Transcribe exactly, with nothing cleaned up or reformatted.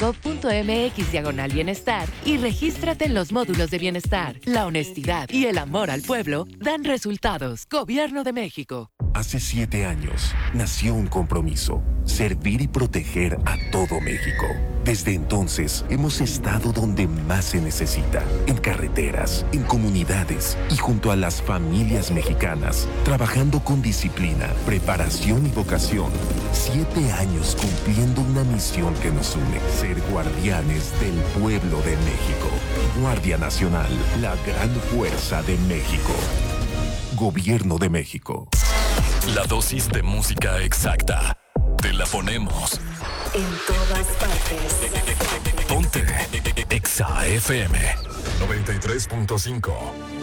méxico.mx diagonal bienestar y regístrate en los módulos de bienestar. La honestidad y el amor al pueblo dan resultados. Gobierno de México. Hace siete años nació un compromiso: servir y proteger a todo México. Desde entonces hemos estado donde más se necesita, en carreteras, en comunidades y junto a las familias mexicanas, trabajando con disciplina, preparación y vocación. Siete años cumpliendo una misión que nos une: ser guardianes del pueblo de México. Guardia Nacional, la gran fuerza de México. Gobierno de México. La dosis de música exacta. Te la ponemos en todas partes. Ponte Exa F M noventa y tres punto cinco.